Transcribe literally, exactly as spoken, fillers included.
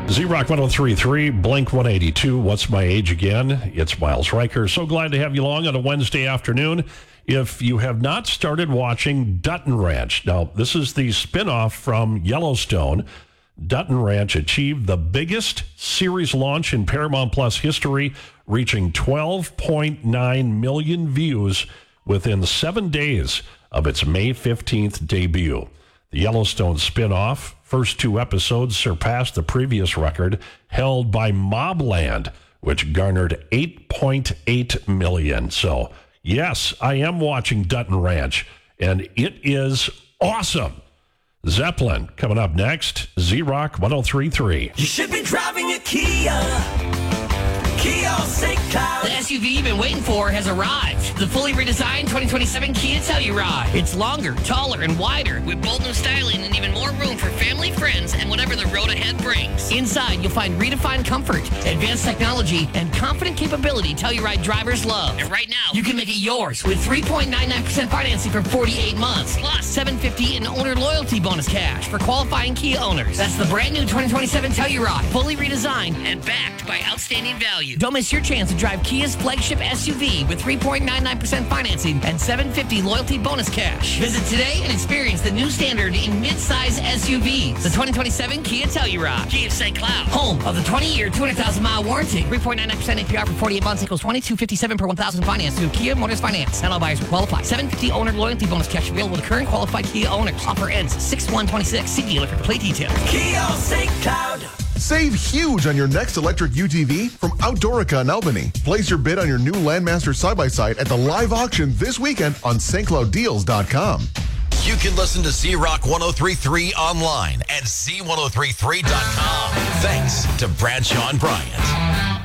Z-Rock one oh three point three, Blink one eighty-two, What's My Age Again? It's Miles Riker. So glad to have you along on a Wednesday afternoon. If you have not started watching Dutton Ranch, now this is the spinoff from Yellowstone. Dutton Ranch achieved the biggest series launch in Paramount Plus history, reaching twelve point nine million views within seven days of its May fifteenth debut. The Yellowstone spinoff, first two episodes surpassed the previous record held by Mobland, which garnered eight point eight million. So, yes, I am watching Dutton Ranch, and it is awesome. Zeppelin coming up next. Z-Rock one oh three point three. You should be driving a Kia. Kia Saint Cloud. The S U V you've been waiting for has arrived. The fully redesigned twenty twenty-seven Kia Telluride. It's longer, taller, and wider, with bold new styling and even more room for family, friends, and whatever the road ahead brings. Inside, you'll find redefined comfort, advanced technology, and confident capability Telluride drivers love. And right now, you can make it yours with three point nine nine percent financing for forty-eight months, plus seven hundred fifty dollars in owner loyalty bonus cash for qualifying Kia owners. That's the brand new twenty twenty-seven Telluride, fully redesigned and backed by outstanding value. Don't miss your chance to drive Kia's flagship S U V with three point nine nine percent financing and seven hundred fifty dollars loyalty bonus cash. Visit today and experience the new standard in mid-size S U Vs. The twenty twenty-seven Kia Telluride. Kia Saint Cloud. Home of the twenty-year, two hundred thousand mile warranty. three point nine nine percent A P R for forty-eight months equals twenty-two fifty-seven per one thousand finance through Kia Motors Finance. Not all buyers will qualify. seven hundred fifty dollars owner loyalty bonus cash available to current qualified Kia owners. Offer ends six one twenty-six. See dealer for complete details. Kia Saint Cloud. Save huge on your next electric U T V from Outdoorica in Albany. Place your bid on your new Landmaster side-by-side at the live auction this weekend on S T Cloud Deals dot com. You can listen to Z-Rock one oh three point three online at Z one oh three point three dot com. Thanks to Bradshaw and Bryant.